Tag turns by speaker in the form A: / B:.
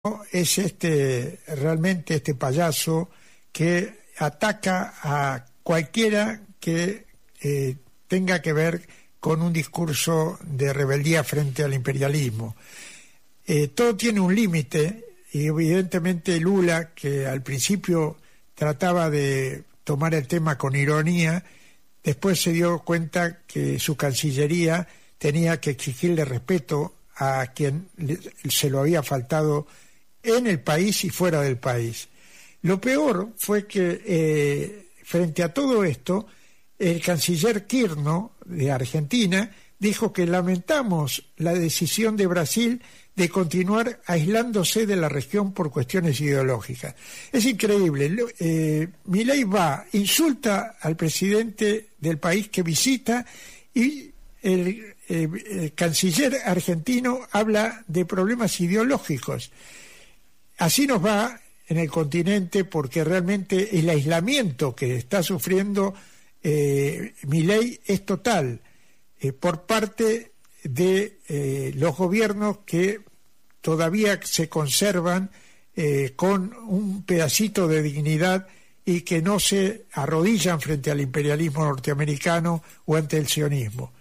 A: es realmente este payaso que ataca a cualquiera que tenga que ver con un discurso de rebeldía frente al imperialismo. Todo tiene un límite y evidentemente Lula, que al principio trataba de tomar el tema con ironía, después se dio cuenta que su Cancillería tenía que exigirle respeto a quien se lo había faltado en el país y fuera del país. Lo peor fue que frente a todo esto, el canciller Kirchner de Argentina dijo que lamentamos la decisión de Brasil de continuar aislándose de la región por cuestiones ideológicas. Es increíble. Milei insulta al presidente del país que visita y el canciller argentino habla de problemas ideológicos. Así nos va en el continente, porque realmente el aislamiento que está sufriendo Milei es total por parte de los gobiernos que todavía se conservan con un pedacito de dignidad y que no se arrodillan frente al imperialismo norteamericano o ante el sionismo.